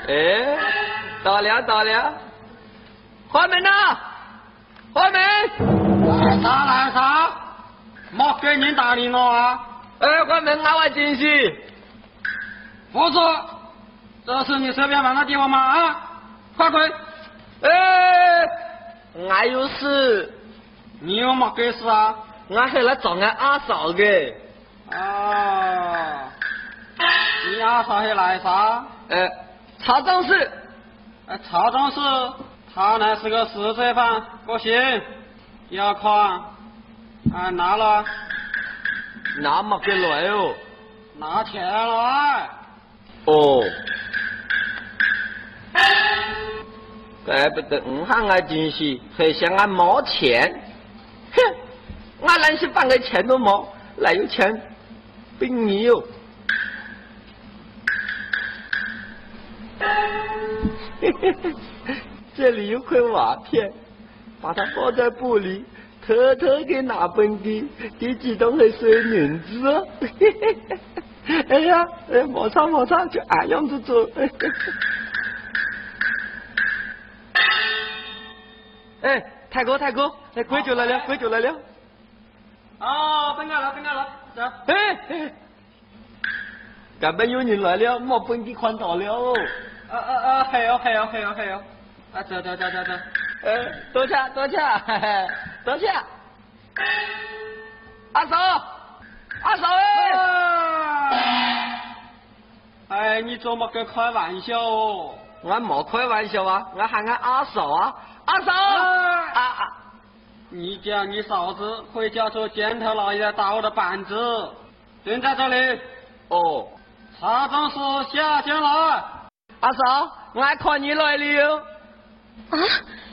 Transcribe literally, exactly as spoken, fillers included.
哎，到了到了，开门呐！开门！ 来啥来啥？莫给人打理我啊！ 哎，开门，俺会进去。 不是，这是你随便放的地方吗？啊，快滚！ 哎，俺有事。 你有冇给事啊？ 俺还来找俺阿嫂的。 啊，你阿嫂是来啥？ 呃，曹总是。 呃，曹总是，他乃是个死罪犯，不行，要看，啊，拿了。 拿么给来哦？ 拿钱来。 哦。怪不得我喊俺进去，还嫌俺没钱。哼，俺那些半个钱都没，哪有钱给你哟？嘿嘿嘿，这里有块瓦片，把它放在布里，偷偷给拿本的，第几栋还是银子哦。嘿嘿嘿，哎呀，哎，摩擦摩擦，就俺样子做。嘿嘿哎，太哥太哥，哎，鬼就来了，鬼就来了。 哦，等下了，等下了，走。 哎哎，根本有人来了，没本地看到了哦。 啊啊啊！系哦系哦系哦系哦，啊走走走走走。 呃，多谢多谢，嘿嘿，多谢。阿嫂，阿嫂哎！ 哎，你怎么跟开玩笑哦？ 俺没开玩笑啊，俺喊俺阿嫂啊，阿嫂。啊啊！ 你叫你嫂子会叫出尖头老爷打我的板子，蹲在这里。 哦。 查证室下监来。 阿嫂，俺看你来了。 啊，